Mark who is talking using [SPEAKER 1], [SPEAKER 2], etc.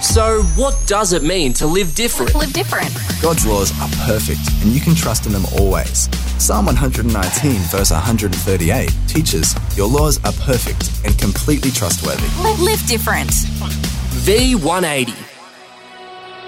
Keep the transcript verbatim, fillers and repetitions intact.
[SPEAKER 1] So, what does it mean to live different?
[SPEAKER 2] Live different.
[SPEAKER 3] God's laws are perfect, and you can trust in them always. Psalm one nineteen, verse one thirty-eight teaches, your laws are perfect and completely trustworthy.
[SPEAKER 2] Live different.
[SPEAKER 1] V one eighty.